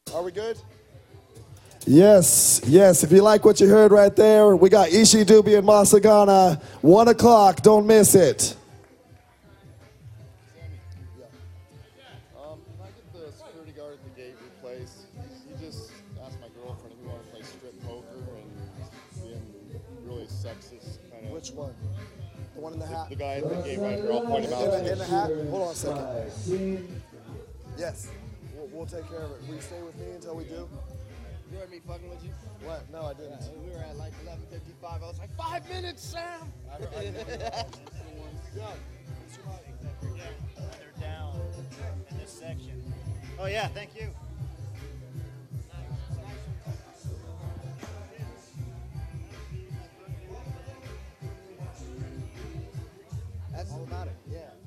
Are we good? Yes, yes. If you like what you heard right there, we got Ishi Dubey and Masagana. 1 o'clock. Don't miss it. Can I get the security guard at the gate replaced? He just asked my girlfriend if we want to play strip poker and being really sexist kind of. Which one? The one in the hat? The guy at the gate right here. I'll point him out. In the hat? Hold on a second. Yes. We'll take care of it. Will you stay with me until we do? You heard me fucking with you? What? No, I didn't. We were at like 11:55. I was like, 5 minutes, Sam. They're down in this section. Oh yeah, thank you. That's automatic. Yeah.